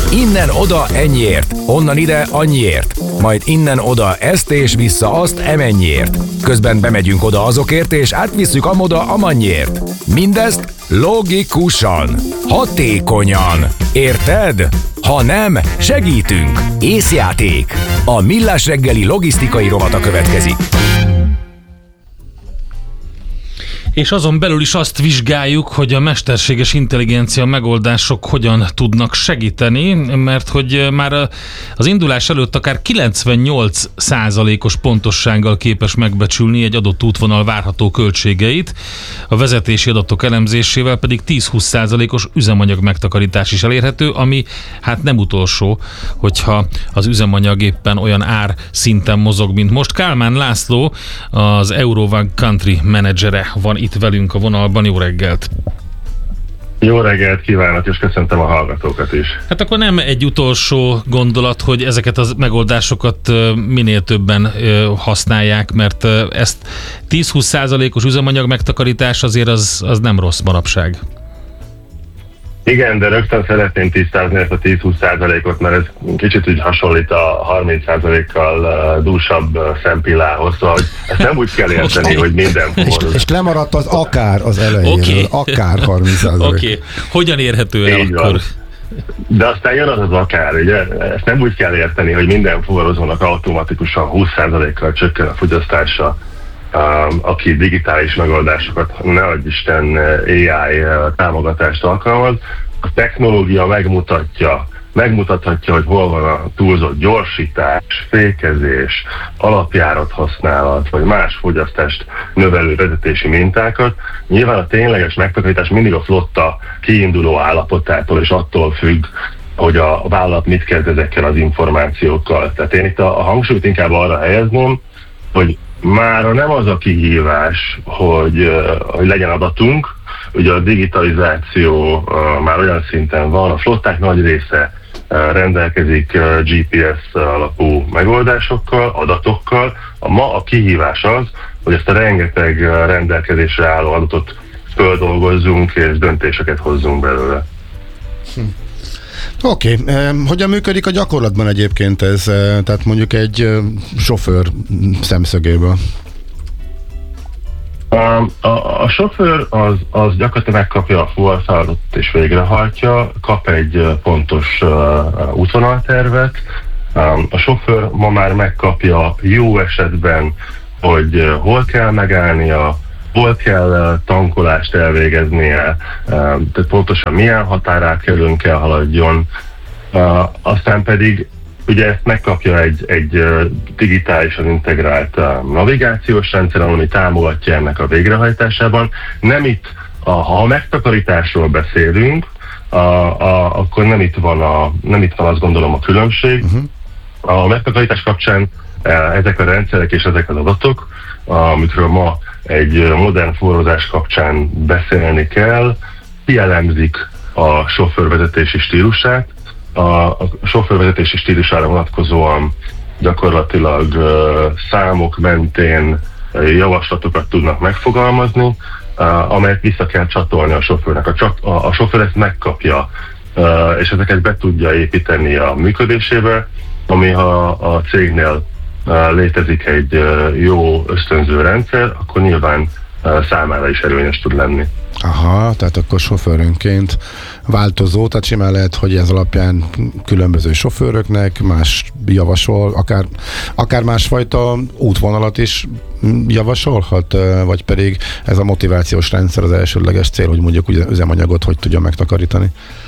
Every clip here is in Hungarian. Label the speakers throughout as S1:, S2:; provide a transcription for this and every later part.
S1: Innen oda ennyiért, onnan ide annyiért, majd innen oda ezt és vissza azt emennyiért. Közben bemegyünk oda azokért és átvisszük amoda amannyiért. Mindezt logikusan, hatékonyan. Érted? Ha nem, segítünk. Észjáték. A Millás reggeli logisztikai rovata következik.
S2: És azon belül is azt vizsgáljuk, hogy a mesterséges intelligencia megoldások hogyan tudnak segíteni, mert hogy már az indulás előtt akár 98%-os pontossággal képes megbecsülni egy adott útvonal várható költségeit, a vezetési adatok elemzésével pedig 10-20%-os üzemanyag megtakarítás is elérhető, ami hát nem utolsó, hogyha az üzemanyag éppen olyan ár szinten mozog, mint most. Kálmán László, az Eurovag Country menedzsere van itt velünk a vonalban. Jó reggelt!
S3: Jó reggelt kívánok, és köszöntöm a hallgatókat is.
S2: Hát akkor nem egy utolsó gondolat, hogy ezeket a megoldásokat minél többen használják, mert ezt 10-20%-os üzemanyag megtakarítás azért az nem rossz manapság.
S3: Igen, de rögtön szeretném tisztázni ezt a 10-20%-ot, mert ez kicsit úgy hasonlít a 30%-kal dúsabb szempillához, szóval ezt nem úgy kell érteni, hogy minden forró.
S4: És lemaradt az akár az elejéről, akár 30%.
S2: Oké. Hogyan érhető el
S3: így
S2: akkor?
S3: Van. De aztán jön az akár, ugye? Ezt nem úgy kell érteni, hogy minden fuvarozónak automatikusan 20%-kal csökken a fogyasztása, aki digitális megoldásokat, ne adj Isten, AI támogatást alkalmaz. A technológia megmutathatja, hogy hol van a túlzott gyorsítás, fékezés, alapjárat használat, vagy más fogyasztást növelő vezetési mintákat. Nyilván a tényleges megtakarítás mindig a flotta kiinduló állapotától és attól függ, hogy a vállalat mit kezd ezekkel az információkkal. Tehát én itt a hangsúlyt inkább arra helyezném, hogy mára nem az a kihívás, hogy legyen adatunk. Ugye a digitalizáció már olyan szinten van, a flották nagy része rendelkezik GPS alapú megoldásokkal, adatokkal. Ma a kihívás az, hogy ezt a rengeteg rendelkezésre álló adatot földolgozzunk és döntéseket hozzunk belőle.
S4: Oké. Hogyan működik a gyakorlatban egyébként ez, tehát mondjuk egy sofőr szemszögéből?
S3: A sofőr az gyakorlatilag megkapja a fuvarfeladatot és végrehajtja, kap egy pontos útvonaltervet. A sofőr ma már megkapja jó esetben, hogy hol kell megállnia, hol kell tankolást elvégeznie, tehát pontosan milyen határátkelőn kell haladjon. Aztán pedig ugye ezt megkapja egy digitálisan integrált navigációs rendszer, ami támogatja ennek a végrehajtásában. Nem itt, ha a megtakarításról beszélünk, akkor nem itt van azt gondolom a különbség. A megtakarítás kapcsán ezek a rendszerek és ezek az adatok, amikről ma egy modern forrozás kapcsán beszélni kell, kielemzik a sofőrvezetési stílusát. A sofőrvezetési stílusára vonatkozóan gyakorlatilag számok mentén javaslatokat tudnak megfogalmazni, amelyet vissza kell csatolni a sofőrnek. A sofőr ezt megkapja, és ezeket be tudja építeni a működésébe, ami ha a cégnél létezik egy jó ösztönző rendszer, akkor nyilván számára is erőnyös tud lenni.
S4: Aha, tehát akkor sofőrönként változó, tehát simán lehet, hogy ez alapján különböző sofőröknek más javasol, akár másfajta útvonalat is javasolhat, vagy pedig ez a motivációs rendszer az elsődleges cél, hogy mondjuk üzemanyagot hogy tudja megtakarítani?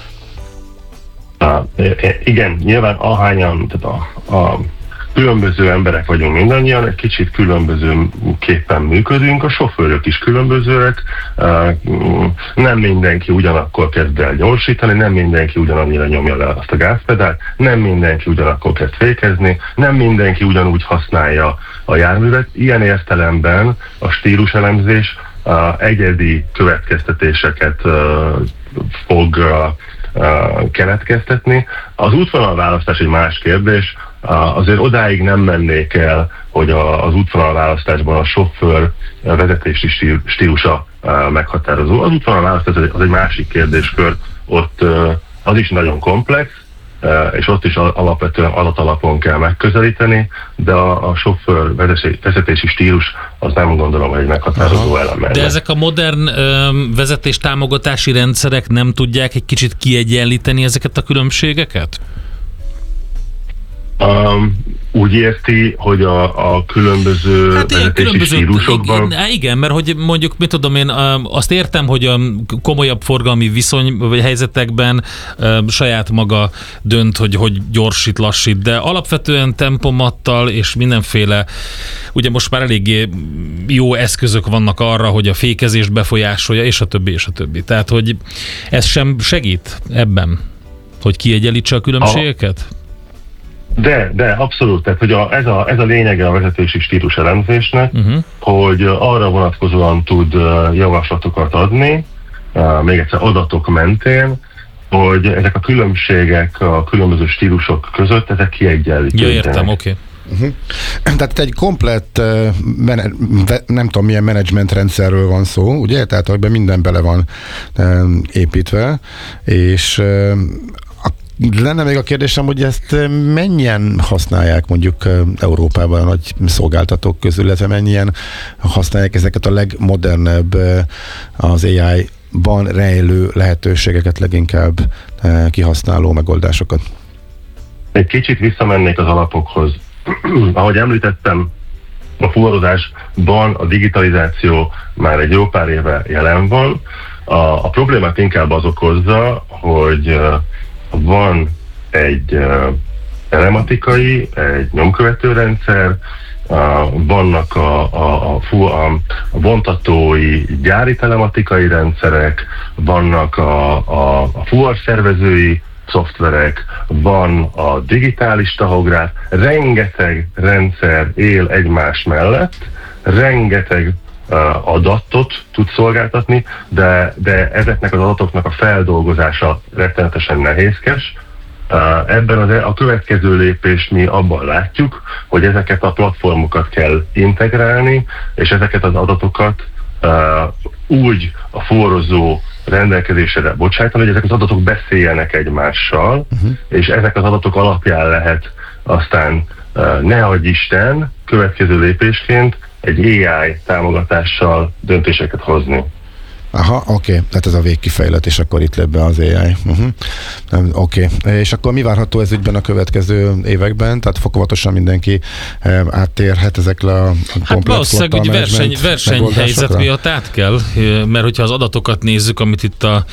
S3: Igen, nyilván ahányan, tehát a különböző emberek vagyunk mindannyian, egy kicsit különbözőképpen működünk, a sofőrök is különbözőek, nem mindenki ugyanakkor kezd el gyorsítani, nem mindenki ugyanannyira nyomja le azt a gázpedált, nem mindenki ugyanakkor kezd fékezni, nem mindenki ugyanúgy használja a járművet. Ilyen értelemben a stíluselemzés egyedi következtetéseket fog keletkeztetni. Az útvonalválasztás egy más kérdés. Azért odáig nem mennék el, hogy az útvonalválasztásban a sofőr vezetési stílusa meghatározó. Az útvonalválasztás az egy másik kérdéskör, ott az is nagyon komplex, és ott is alapvetően adatalapon kell megközelíteni, de a sofőr vezetési stílus az nem gondolom, hogy egy meghatározó elem.
S2: De ezek a modern vezetés támogatási rendszerek nem tudják egy kicsit kiegyenlíteni ezeket a különbségeket?
S3: Úgy érti, hogy a különböző vezetési stílusokban...
S2: Igen, mert hogy mondjuk, mit tudom én, azt értem, hogy a komolyabb forgalmi viszony vagy helyzetekben saját maga dönt, hogy gyorsít, lassít, de alapvetően tempomattal és mindenféle, ugye most már eléggé jó eszközök vannak arra, hogy a fékezést befolyásolja, és a többi, és a többi. Tehát, hogy ez sem segít ebben, hogy kiegyenlítse a különbségeket?
S3: De abszolút, tehát hogy ez a lényege a vezetési stílus elemzésnek, hogy arra vonatkozóan tud javaslatokat adni, még egyszer adatok mentén, hogy ezek a különbségek a különböző stílusok között, ezek kiegyenlítődnek.
S2: Ja, értem, oké.
S4: Tehát egy komplett, nem tudom milyen menedzsmentrendszerről van szó, ugye? Tehát, hogy minden bele van építve, és lenne még a kérdésem, hogy ezt mennyien használják mondjuk Európában a nagy szolgáltatók közül, illetve mennyien használják ezeket a legmodernebb az AI-ban rejlő lehetőségeket leginkább kihasználó megoldásokat?
S3: Egy kicsit visszamennék az alapokhoz. Ahogy említettem, a fuvarozásban a digitalizáció már egy jó pár éve jelen van. A problémát inkább az okozza, hogy van egy telematikai, egy nyomkövető rendszer, vannak a vontatói gyári telematikai rendszerek, vannak a fuvarszervezői szoftverek, van a digitális tahográf, rengeteg rendszer él egymás mellett, rengeteg adatot tud szolgáltatni, de ezeknek az adatoknak a feldolgozása rettenetesen nehézkes. Ebben a következő lépést mi abban látjuk, hogy ezeket a platformokat kell integrálni, és ezeket az adatokat úgy a fuvarozó rendelkezésre bocsájtani, hogy ezek az adatok beszéljenek egymással, és ezek az adatok alapján lehet aztán ne adj Isten következő lépésként egy AI támogatással döntéseket hozni.
S4: Aha, oké. Tehát ez a végkifejlet, és akkor itt lép be az AI. Oké. És akkor mi várható ez ügyben a következő években? Tehát fokozatosan mindenki áttérhet ezekre a komplex
S2: valószínűleg, hogy versenyhelyzet miatt át kell, mert hogyha az adatokat nézzük, amit itt a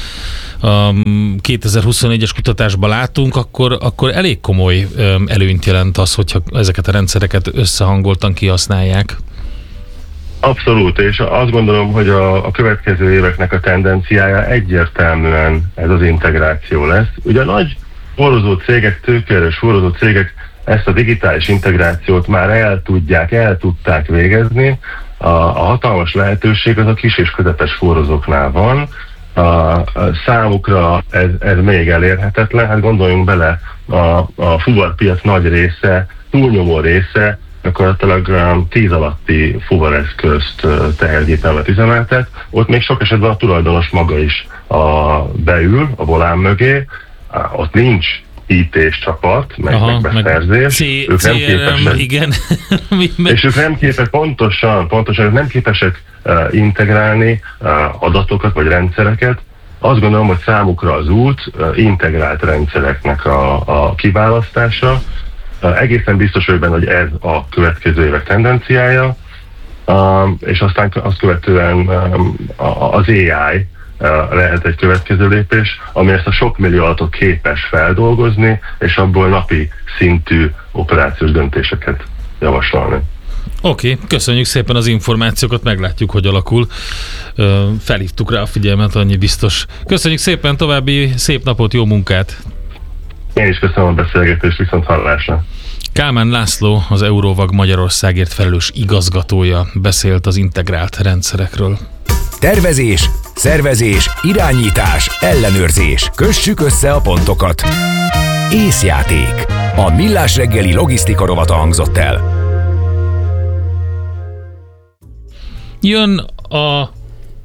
S2: 2024-es kutatásban látunk, akkor elég komoly előnyt jelent az, hogyha ezeket a rendszereket összehangoltan kihasználják.
S3: Abszolút, és azt gondolom, hogy a következő éveknek a tendenciája egyértelműen ez az integráció lesz. Ugye a nagy forrozó cégek, tőkeerős forrozó cégek ezt a digitális integrációt már el tudták végezni. A hatalmas lehetőség az a kis és közepes forrozóknál van. Számukra ez még elérhetetlen. Hát gondoljunk bele, a fuvarpiac nagy része, túlnyomó része, gyakorlatilag 10 alatti fuvareszközt tehergépelmet üzemeltet. Ott még sok esetben a tulajdonos maga is beül a volán mögé, ott nincs IT-s csapat, meg beszerzés. Ők nem képesek,
S2: igen.
S3: És ők nem képesek, pontosan, ők nem képesek integrálni adatokat vagy rendszereket. Azt gondolom, hogy számukra az út integrált rendszereknek a kiválasztása. Egészen biztos vagyok benne, hogy ez a következő évek tendenciája, és aztán azt követően az AI lehet egy következő lépés, ami ezt a sok millió adatot képes feldolgozni, és abból napi szintű operációs döntéseket javasolni.
S2: Oké, köszönjük szépen az információkat, meglátjuk, hogy alakul. Felhívtuk rá a figyelmet, annyi biztos. Köszönjük szépen, további szép napot, jó munkát!
S3: Én is köszönöm a beszélgetést, viszont hallásra.
S2: Kálmán László, az Eurovag Magyarországért felelős igazgatója beszélt az integrált rendszerekről.
S1: Tervezés, szervezés, irányítás, ellenőrzés. Kössük össze a pontokat. Észjáték. A Millás reggeli logisztika rovata hangzott el.
S2: Jön a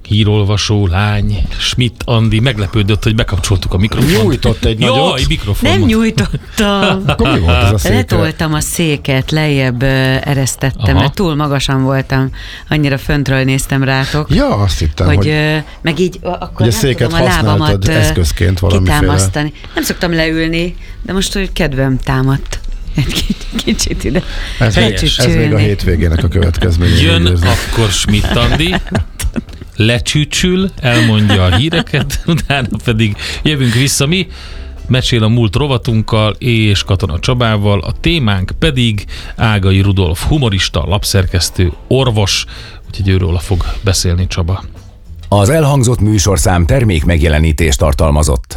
S2: hírolvasó lány, Schmidt Andi meglepődött, hogy bekapcsoltuk a mikrofont.
S4: Nyújtott egy nagyot.
S2: Jaj, mikrofon.
S5: Nem nyújtottam.
S4: Akkor mi volt ez a széke?
S5: Letoltam a széket, lejjebb eresztettem,
S2: Aha.
S5: mert túl magasan voltam. Annyira föntről néztem rátok.
S4: Ja, azt hittem,
S5: Hogy,
S4: hogy
S5: meg így akkor
S4: hogy a
S5: nem
S4: széket
S5: tudom a lábamat
S4: használtad eszközként valamiféle.
S5: kitámasztani. Nem szoktam leülni, de most, hogy kedvem támadt. Egy kicsit ide.
S4: ez még a hétvégének a következménye.
S2: Jön akkor Schmidt Andi, lecsücsül, elmondja a híreket, utána pedig jövünk vissza mi, Mesél a múlt rovatunkkal és Katona Csabával, a témánk pedig Ágai Rudolf, humorista, lapszerkesztő, orvos, úgyhogy őróla fog beszélni Csaba.
S1: Az elhangzott műsorszám termék megjelenítést tartalmazott.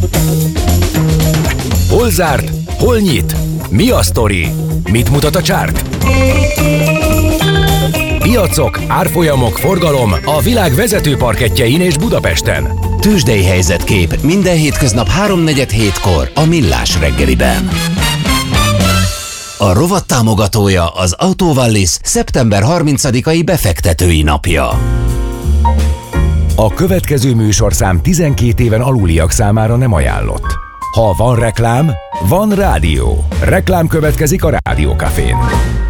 S1: Hol zárt? Hol nyit? Mi a sztori? Mit mutat a csárt? Piacok, árfolyamok, forgalom a világ vezető parkettjein és Budapesten.
S6: Tőzsdei helyzetkép minden hétköznap 3:47-kor a Millás reggeliben. A rovat támogatója az Autovallis szeptember 30-ai befektetői napja.
S1: A következő műsorszám 12 éven aluliak számára nem ajánlott. Ha van reklám, van rádió. Reklám következik a Rádiókafén.